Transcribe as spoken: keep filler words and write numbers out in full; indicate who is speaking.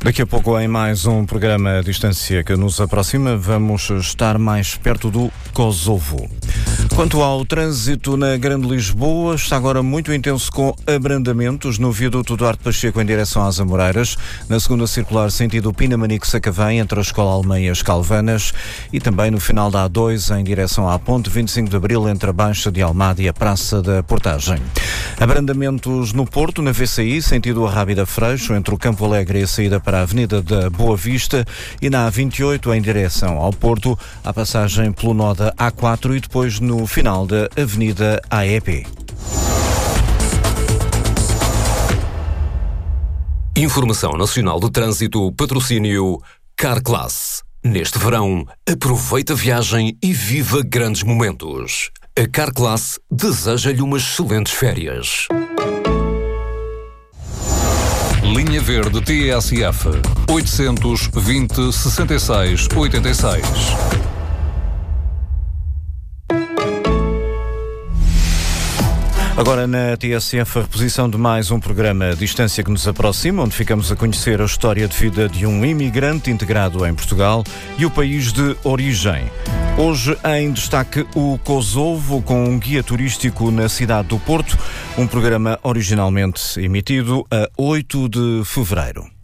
Speaker 1: Daqui a pouco, em mais um programa à distância que nos aproxima, vamos estar mais perto do Kosovo. Quanto ao trânsito na Grande Lisboa, está agora muito intenso com abrandamentos no viaduto Duarte Pacheco em direção às Amoreiras, na segunda circular sentido Pinamanique-Sacavém, entre a Escola Almeia e as Calvanas, e também no final da A dois em direção à Ponte vinte e cinco de Abril, entre a Baixa de Almada e a Praça da Portagem. Abrandamentos no Porto, na V C I, sentido Arrábida-Freixo, entre o Campo Alegre e a saída para a Avenida da Boa Vista, e na A vinte e oito em direção ao Porto, a passagem pelo nó da A quatro e depois no final da Avenida A E P.
Speaker 2: Informação Nacional de Trânsito, patrocínio Carclass. Neste verão, aproveita a viagem e viva grandes momentos. A Carclass deseja-lhe umas excelentes férias.
Speaker 3: Linha Verde T S F oitocentos e vinte, sessenta e seis, oitenta e seis.
Speaker 1: Agora na T S F, a reposição de mais um programa à distância que nos aproxima, onde ficamos a conhecer a história de vida de um imigrante integrado em Portugal e o país de origem. Hoje em destaque o Kosovo, com um guia turístico na cidade do Porto, um programa originalmente emitido a oito de fevereiro.